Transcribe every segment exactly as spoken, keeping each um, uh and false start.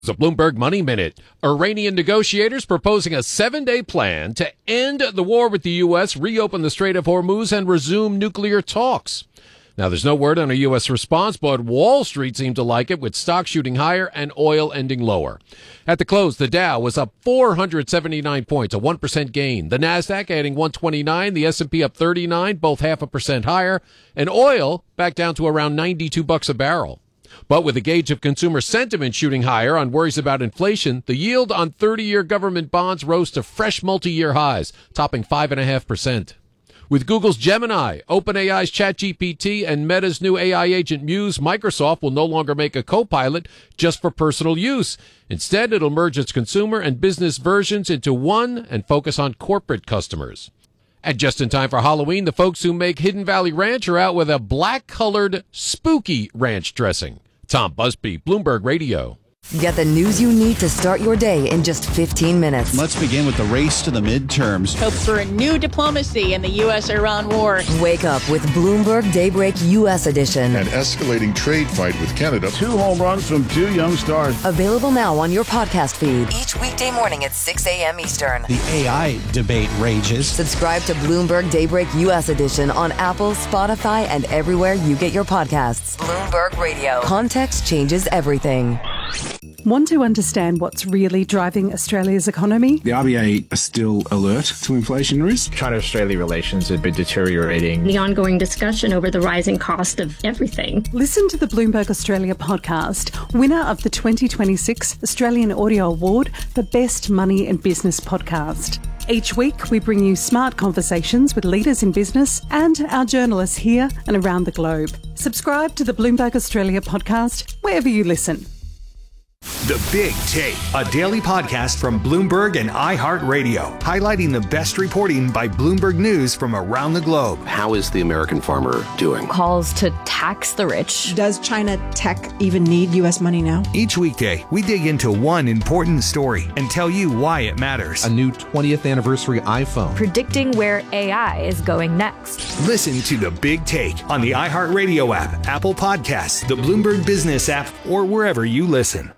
The Bloomberg Money Minute. Iranian negotiators proposing a seven-day plan to end the war with the U S, reopen the Strait of Hormuz, and resume nuclear talks. Now, there's no word on a U S response, but Wall Street seemed to like it, with stocks shooting higher and oil ending lower. At the close, the Dow was up four hundred seventy-nine points, a one percent gain. The Nasdaq adding one twenty-nine, the S and P up thirty-nine, both half a percent higher, and oil back down to around ninety-two bucks a barrel. But with the gauge of consumer sentiment shooting higher on worries about inflation, the yield on thirty-year government bonds rose to fresh multi-year highs, topping five point five percent. With Google's Gemini, OpenAI's ChatGPT, and Meta's new A I agent Muse, Microsoft will no longer make a Copilot just for personal use. Instead, it'll merge its consumer and business versions into one and focus on corporate customers. And just in time for Halloween, the folks who make Hidden Valley Ranch are out with a black-colored spooky ranch dressing. Tom Busby, Bloomberg Radio. Get the news you need to start your day in just fifteen minutes. Let's begin with the race to the midterms. Hope for a new diplomacy in the U S Iran war. Wake up with Bloomberg Daybreak U S Edition. An escalating trade fight with Canada. Two home runs from two young stars. Available now on your podcast feed. Each weekday morning at six a.m. Eastern. The A I debate rages. Subscribe to Bloomberg Daybreak U S Edition on Apple, Spotify, and everywhere you get your podcasts. Bloomberg Radio. Context changes everything. Want to understand what's really driving Australia's economy? The R B A are still alert to inflation risk. China-Australia relations have been deteriorating. The ongoing discussion over the rising cost of everything. Listen to the Bloomberg Australia podcast, winner of the twenty twenty-six Australian Audio Award for Best Money and Business Podcast. Each week, we bring you smart conversations with leaders in business and our journalists here and around the globe. Subscribe to the Bloomberg Australia podcast wherever you listen. The Big Take, a daily podcast from Bloomberg and iHeartRadio, highlighting the best reporting by Bloomberg News from around the globe. How is the American farmer doing? Calls to tax the rich. Does China tech even need U S money now? Each weekday, we dig into one important story and tell you why it matters. A new twentieth anniversary iPhone. Predicting where A I is going next. Listen to The Big Take on the iHeartRadio app, Apple Podcasts, the Bloomberg Business app, or wherever you listen.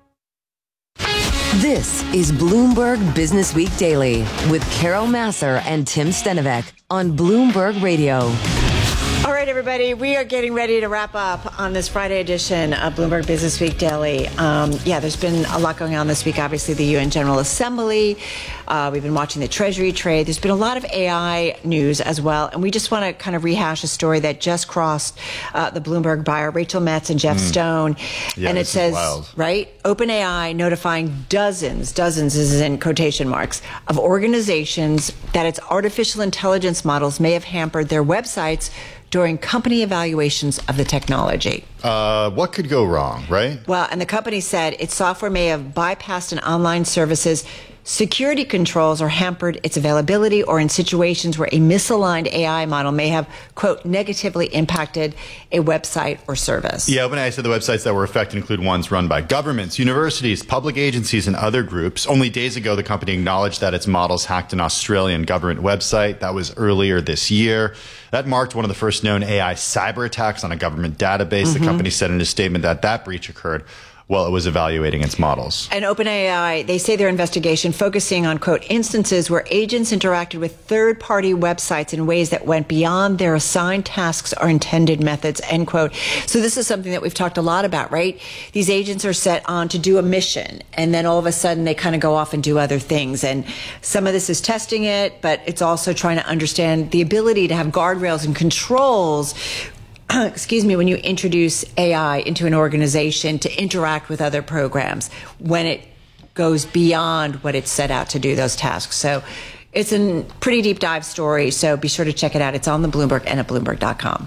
This is Bloomberg Business Week Daily with Carol Massar and Tim Stenivek on Bloomberg Radio. All right, everybody, we are getting ready to wrap up on this Friday edition of Bloomberg Business Week Daily. Um, yeah, there's been a lot going on this week. Obviously, the U N General Assembly. Uh, we've been watching the Treasury trade. There's been a lot of A I news as well. And we just want to kind of rehash a story that just crossed uh, the Bloomberg buyer, Rachel Metz and Jeff mm. Stone. Yeah, and it says, right, OpenAI notifying dozens, dozens is in quotation marks, of organizations that its artificial intelligence models may have hampered their websites during company evaluations of the technology. Uh, what could go wrong, right? Well, and the company said its software may have bypassed an online service's security controls or hampered its availability, or in situations where a misaligned A I model may have, quote, negatively impacted a website or service. Yeah, OpenAI said the websites that were affected include ones run by governments, universities, public agencies, and other groups. Only days ago, the company acknowledged that its models hacked an Australian government website. That was earlier this year. That marked one of the first known A I cyber attacks on a government database. Mm-hmm. The company said in a statement that that breach occurred while it was evaluating its models. And OpenAI, they say their investigation focusing on, quote, instances where agents interacted with third-party websites in ways that went beyond their assigned tasks or intended methods, end quote. So this is something that we've talked a lot about, right? These agents are set on to do a mission, and then all of a sudden they kind of go off and do other things. And some of this is testing it, but it's also trying to understand the ability to have guardrails and controls excuse me, when you introduce A I into an organization to interact with other programs, when it goes beyond what it's set out to do, those tasks. So it's a pretty deep dive story, so be sure to check it out. It's on the Bloomberg and at Bloomberg dot com.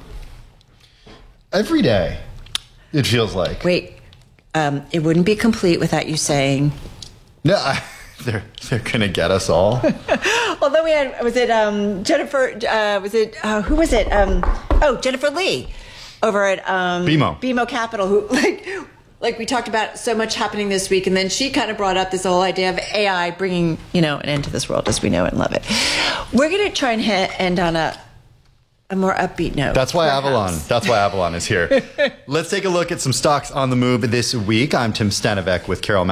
Every day, it feels like. Wait, um, it wouldn't be complete without you saying... No, I... They're they're gonna get us all. Although we had, was it um, Jennifer? Uh, was it uh, who was it? Um, oh, Jennifer Lee, over at um, B M O. B M O Capital, who like like we talked about so much happening this week, and then she kind of brought up this whole idea of A I bringing, you know, an end to this world as we know it and love it. We're gonna try and ha- end on a a more upbeat note. That's why perhaps. Avalon. That's why Avalon is here. Let's take a look at some stocks on the move this week. I'm Tim Stanovec with Carol